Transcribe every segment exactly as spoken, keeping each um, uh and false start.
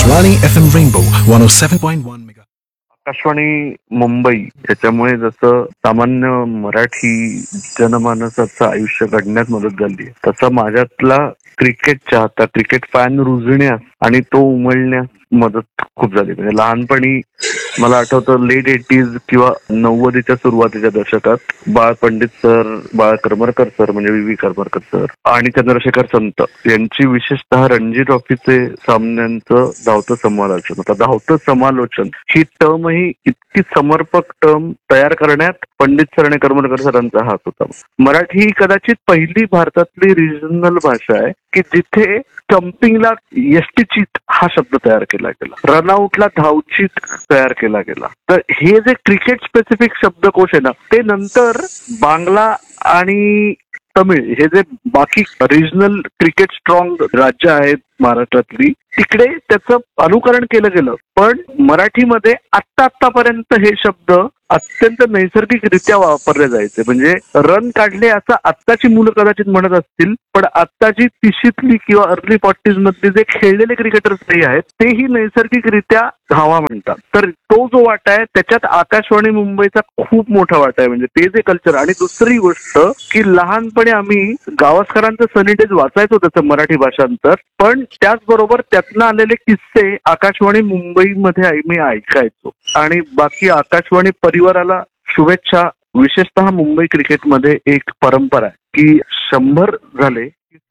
Akashvani F M rainbow one O seven point one mega. Akashvani Mumbai याच्यामुळे जसं सामान्य मराठी जनमानसाचं आयुष्य घडण्यास मदत झाली तसं माझ्यातला क्रिकेट चाहता क्रिकेट फॅन रुजण्यास आणि तो उमलण्यास मदत खूप झाली. म्हणजे लहानपणी मला आठवतं लेट एटीज किंवा नव्वदीच्या सुरुवातीच्या दशकात बाळ पंडित सर, बाळ करमरकर सर म्हणजे व्ही व्ही करमरकर सर आणि चंद्रशेखर संत यांची विशेषतः रणजी ट्रॉफीचे सामन्यांचं धावतं समालोचन. आता धावतं समालोचन ही टर्म ही इतकी समर्पक टर्म तयार करण्यात पंडित सर आणि करमरकर सरांचा हात होता. मराठी ही कदाचित पहिली भारतातली रिजनल भाषा आहे की जिथे स्टंपिंगला यष्टीचीत हा शब्द तयार केला गेला, रनआउटला धावचीत तयार केला गेला. तर हे जे क्रिकेट स्पेसिफिक शब्दकोश आहे ना ते नंतर बांगला आणि तमिळ हे जे बाकी रिजनल क्रिकेट स्ट्रॉंग राज्य आहेत महाराष्ट्रातली तिकडे त्याचं अनुकरण केलं गेलं. पण मराठीमध्ये आत्ता आत्तापर्यंत हे शब्द अत्यंत नैसर्गिकरित्या वापरले जायचे. म्हणजे रन काढले असं आत्ताची मुलं कदाचित म्हणत असतील, पण आत्ताची तिशीतली किंवा अर्ली फॉर्टीज मधली जे खेळलेले क्रिकेटर्स आहेत तेही नैसर्गिकरित्या धावा म्हणतात. तर तो जो वाटा आहे त्याच्यात आकाशवाणी मुंबईचा खूप मोठा वाटा आहे. म्हणजे ते जे कल्चर. आणि दुसरी गोष्ट की लहानपणी आम्ही गावस्करांचं सनी डेज वाचायचो त्याचं मराठी भाषांतर, पण त्याचबरोबर त्यातनं आलेले किस्से आकाशवाणी मुंबईमध्ये मी ऐकायचो. आणि बाकी आकाशवाणी परिवाराला शुभेच्छा. विशेषतः मुंबई क्रिकेटमध्ये एक परंपरा आहे की शंभर झाले.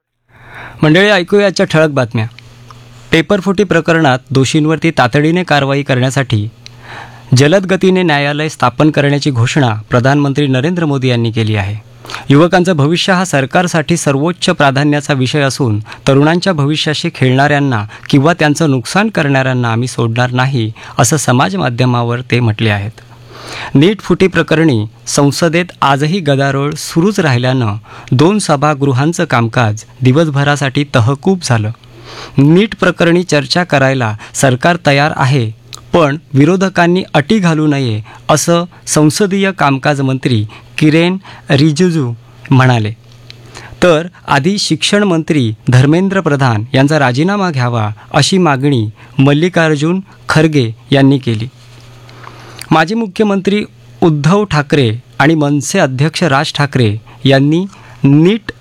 मंडळी, ऐकूया आजच्या ठळक बातम्या. पेपरफुटी प्रकरणात दोषींवरती तातडीने कारवाई करण्यासाठी जलद गतीने न्यायालय स्थापन करण्याची घोषणा प्रधानमंत्री नरेंद्र मोदी यांनी केली आहे. युवकांचं भविष्य हा सरकारसाठी सर्वोच्च प्राधान्याचा विषय असून तरुणांच्या भविष्याशी खेळणाऱ्यांना किंवा त्यांचं नुकसान करणाऱ्यांना आम्ही सोडणार नाही, असं समाज माध्यमावर ते म्हटले आहेत. नीट फुटी प्रकरणी संसदेत आजही गदारोळ सुरूच राहिल्यानं दोन सभागृहांचं कामकाज दिवसभरासाठी तहकूब झालं. नीट प्रकरणी चर्चा करायला सरकार तयार आहे, पण विरोधकांनी अटी घालू नये असं संसदीय कामकाज मंत्री किरेन रिजिजू म्हणाले. तर आधी शिक्षण मंत्री धर्मेंद्र प्रधान यांचा राजीनामा घ्यावा अशी मागणी मल्लिकार्जुन खरगे यांनी केली. माजी मुख्यमंत्री उद्धव ठाकरे आणि मनसे अध्यक्ष राज ठाकरे यांनी नीट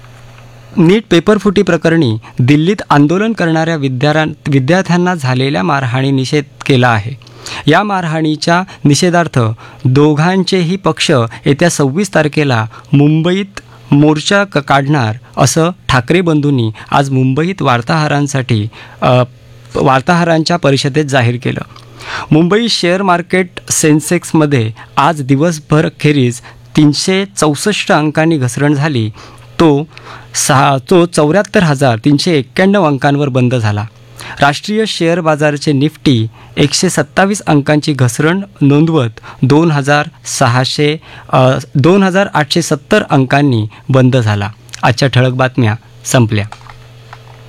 नीट पेपरफुटी प्रकरणी दिल्लीत आंदोलन करणाऱ्या विद्यार्थ्यां विद्यार्थ्यांना झालेल्या मारहाणी निषेध केला आहे. या मारहाणीच्या निषेधार्थ दोघांचेही पक्ष येत्या सव्वीस तारखेला मुंबईत मोर्चा क काढणार असं ठाकरे बंधूंनी आज मुंबईत वार्ताहरांसाठी वार्ताहरांच्या परिषदेत जाहीर केलं. मुंबई शेअर मार्केट सेन्सेक्समध्ये आज दिवसभर खेरीज तीनशे चौसष्ट अंकांनी घसरण झाली. तो सहा तो चौऱ्याहत्तर हजार तीनशे एक्क्याण्णव अंकांवर बंद झाला. राष्ट्रीय शेअर बाजाराचे निफ्टी एकशे सत्तावीस अंकांची घसरण नोंदवत दोन हजार सहाशे दोन हजार आठशे सत्तर अंकांनी बंद झाला. आजच्या ठळक बातम्या संपल्या.